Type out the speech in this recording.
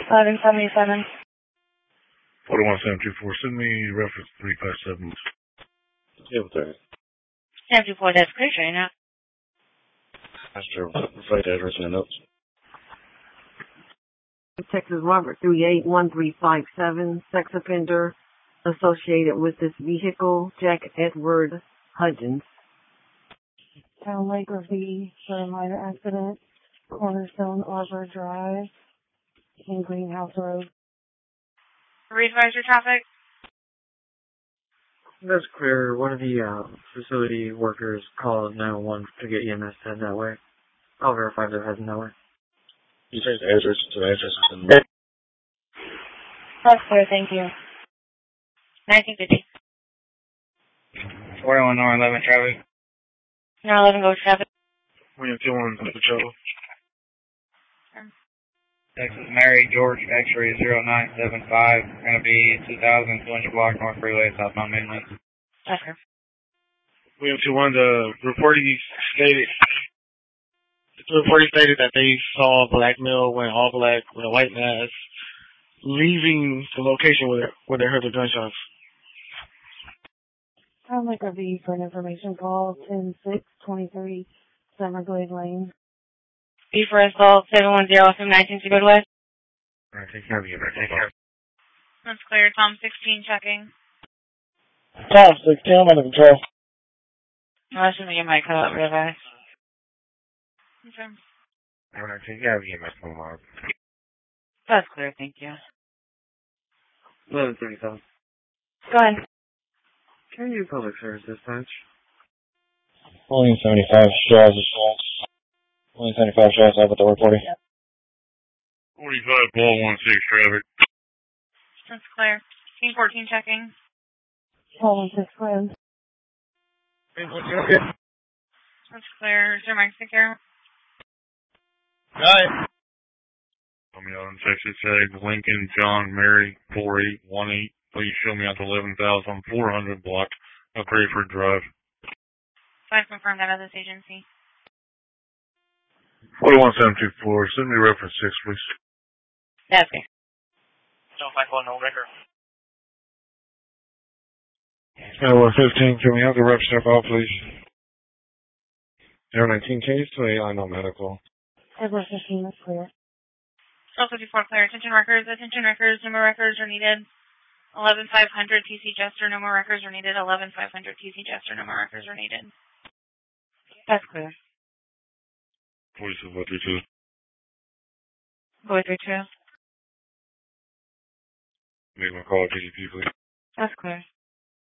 1177. 41724, send me reference 357. Yeah, with that. 724, that's clear, right now. Master, provide address and notes. Texas Robert 381357, sex offender associated with this vehicle, Jack Edward Hudgens. Town Lake Review for a minor accident, Cornerstone Arbor Drive, in Greenhouse Road. Advisor traffic. That's clear. One of the facility workers called 911 to get EMS to head that way. I'll verify if they're heading that way. You say the address to the address and That's clear, thank you. 1950. 41 North 11 traffic. No 11 goes traffic. William 21, Patrol. Texas Mary George X-ray 0975. Going to be 2020 block North Freeway, southbound Midland. That's clear. William 21, the reporting stated that they saw a black male wearing all black with a white mask leaving the location where they heard the gunshots. Town Lake Review for an information call, 10623 Summerglade Lane. B for assault, 710 from 19 to go to west. Alright, take care of you, take care. That's clear, Tom 16 checking. Tom 16, I'm under control. I assume you might cut out real fast. Okay. Alright, take care of you, my phone. That's clear, thank you. 1137. Go ahead. Can you public service dispatch? only 75 straws. Only 75 straws out with the 40. 45, ball 16, traffic. That's clear. Team 14 checking. Call 16 That's clear. Is there Mike secure? Alright. I'm in Texas Ag, Lincoln, John, Mary, 4818. Please show me out to 11,400 block of Crayford Drive. So I confirmed that of this agency. 41724, send me reference 6, please. That's okay. Don't find one no record. 115, can we have the rep step out, please? 019, can you still A-line on medical? Edward 15 is clear. 1254 clear. Attention records, no more records are needed. 11500 TC Jester, no more records are needed. 11500 TC Jester, no more records are needed. That's clear. 4732. 432. Make my call, TGP, please. That's clear.